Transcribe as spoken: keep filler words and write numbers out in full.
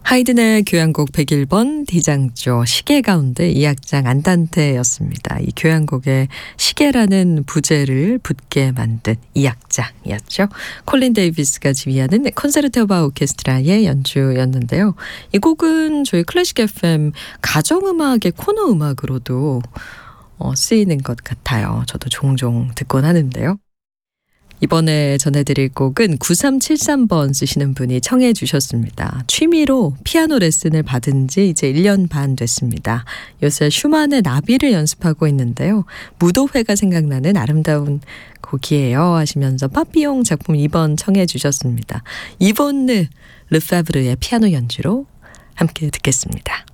하이든의 교향곡 백일 번 D장조 시계 가운데 이 악장 안단테였습니다. 이 교향곡에 시계라는 부제를 붙게 만든 이 악장이었죠. 콜린 데이비스가 지휘하는 콘세르토 바 오케스트라의 연주였는데요. 이 곡은 저희 클래식 에프엠 가정음악의 코너 음악으로도 어, 쓰이는 것 같아요. 저도 종종 듣곤 하는데요. 이번에 전해드릴 곡은 구삼칠삼 번 쓰시는 분이 청해 주셨습니다. 취미로 피아노 레슨을 받은 지 이제 일 년 반 됐습니다. 요새 슈만의 나비를 연습하고 있는데요. 무도회가 생각나는 아름다운 곡이에요 하시면서 파피용 작품 이 번 청해 주셨습니다. 이본느 르파브르의 피아노 연주로 함께 듣겠습니다.